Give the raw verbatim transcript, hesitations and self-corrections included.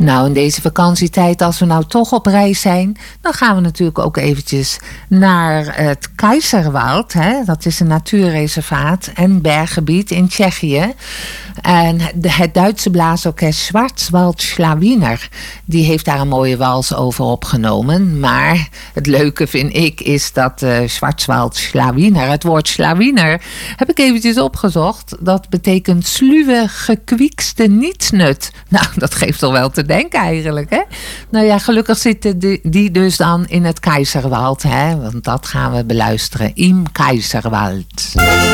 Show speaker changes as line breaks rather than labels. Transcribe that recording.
Nou, in deze vakantietijd, als we nou toch op reis zijn, dan gaan we natuurlijk ook eventjes naar het Keizerwald. Hè? Dat is een natuurreservaat en berggebied in Tsjechië. En de, het Duitse blaasorkest Schwarzwaldschlawiner, die heeft daar een mooie wals over opgenomen. Maar het leuke vind ik is dat uh, Schwarzwaldschlawiner, het woord Schlawiner, heb ik eventjes opgezocht. Dat betekent sluwe, gekwiekste nietsnut. Nou, dat geeft toch wel te denken eigenlijk, hè? Nou ja, gelukkig zitten die, die dus dan in het Keizerwald, hè? Want dat gaan we beluisteren. Im Keizerwald.